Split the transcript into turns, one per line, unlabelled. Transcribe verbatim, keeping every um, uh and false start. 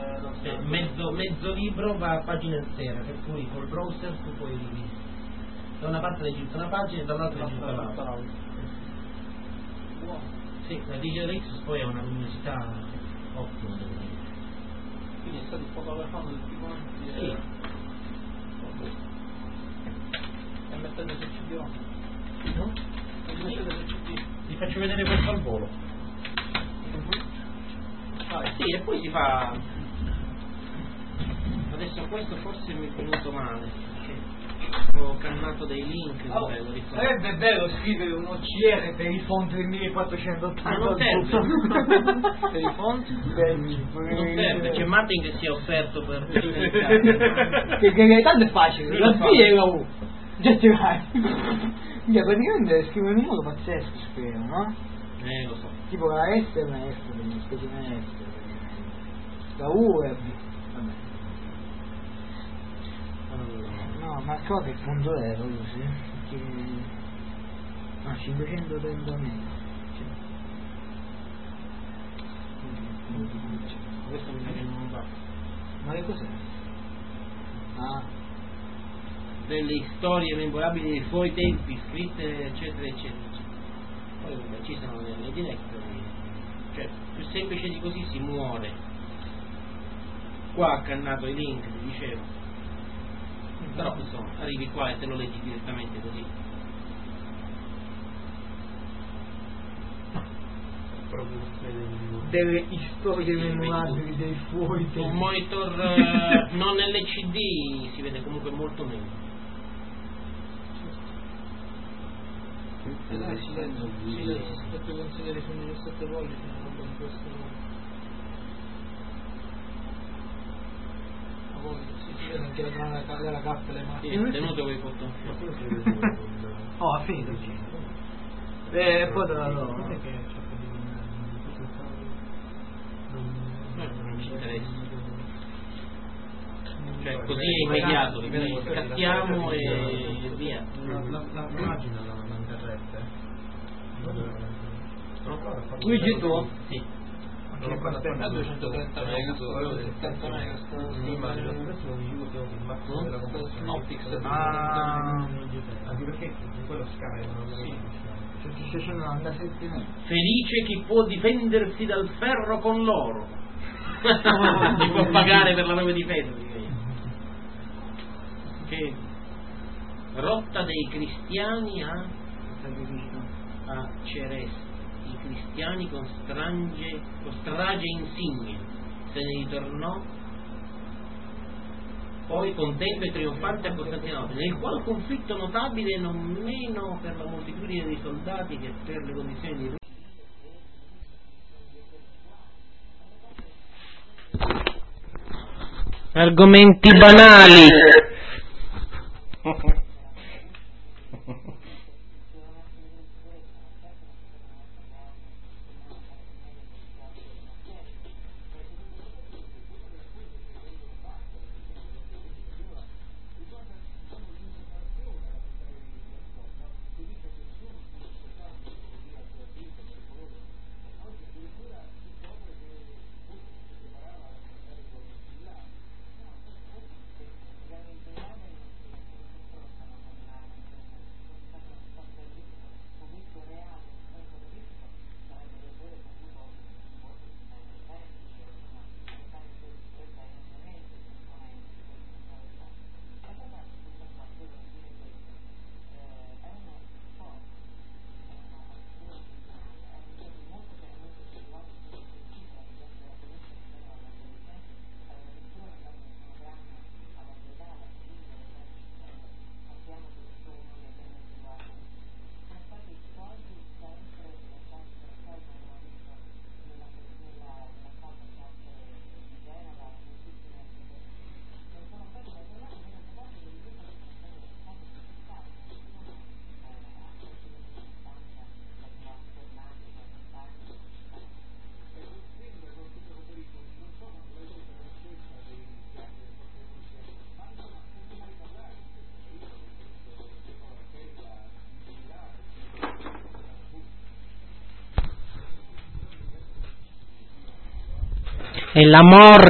cioè, mezzo, mezzo libro va a pagina intera, per cui col browser tu puoi da una parte leggi tutta una pagina e dall'altra leggi tutta l'altra. Sì, la Digital X poi ha una luminosità ottima.
Quindi è stato fotografato tutti quanti.
Sì.
E mettete sul C D.
No?
E mettete sul C D.
Ti faccio vedere questo al volo. Ah, sì, e poi si fa. Adesso questo forse mi è venuto male, perché ho cannato dei link.
Oh, sarebbe bello scrivere un O C R per i font del millequattrocentottanta.
Ma non serve. Per i font?
Belli.
Non serve, c'è Martin che si è offerto per
che in realtà è facile, la P è la U. Già ti vai. Quindi praticamente scrivono in un modo pazzesco, spero, no?
Eh, lo so.
Tipo la S è una S, quindi specie una S. La U è B. Vabbè. No, ma cosa che punto è lo usi? Perché... no, cinquecentotrenta metri.
Questo mi sa che non va.
Ma che cos'è? Ah.
Delle storie memorabili dei suoi tempi, scritte eccetera eccetera eccetera. Poi vabbè, ci sono delle directory, cioè più semplice di così si muore. Qua ha cannato i link, ti dicevo, però insomma arrivi qua e te lo leggi direttamente così.
Delle storie
sì,
memorabili dei suoi tempi.
Un monitor eh, non L C D si vede comunque molto meglio.
E dai, si legge, si legge, si potete consigliare su diciassette pollici, una roba di questo. Ma poi si si vede anche la grana, la cappa e le
Sì,
macchine.
è tenuto quei bottoni.
Oh, ha finito il giro. Eh, poi te la do.
Non ci interessa. Cioè così è immediato, quindi scattiamo e via.
La, la, la pagina non non interretta.
Luigi tu?
Sì.
Non ho
A duecentotrenta mega, settanta mega,
sì, ma adesso non dico che ho il massimo della conversione.
Optics.
Ah,
anche perché con quello Sky non lo
Sì.
centocinquantasette metri.
Felice chi può difendersi dal ferro con l'oro. Si può pagare per la propria difesa. Che rotta dei cristiani a, a Ceres. I cristiani con, strange, con strage insigne, se ne ritornò poi contento e trionfante a Costantinopoli, nel quale conflitto notabile non meno per la moltitudine dei soldati che per le condizioni di argomenti banali. E la morte